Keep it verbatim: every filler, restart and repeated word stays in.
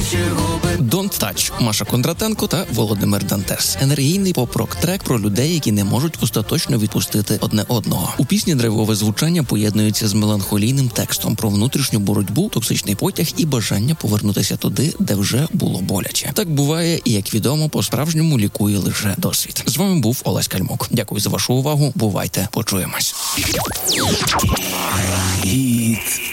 Don't Touch, Маша Кондратенко та Володимир Дантес. Енергійний поп-рок-трек про людей, які не можуть остаточно відпустити одне одного. У пісні драйвове звучання поєднується з меланхолійним текстом про внутрішню боротьбу, токсичний потяг і бажання повернутися туди, де вже було боляче. Так буває і, як відомо, по-справжньому лікує лише досвід. З вами був Олесь Кальмук. Дякую за вашу увагу. Бувайте, почуємось.